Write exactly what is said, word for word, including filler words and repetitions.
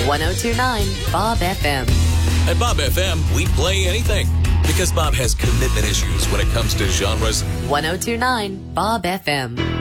one oh two point nine Bob F M. At Bob F M, we play anything because Bob has commitment issues when it comes to genres. one oh two point nine Bob F M.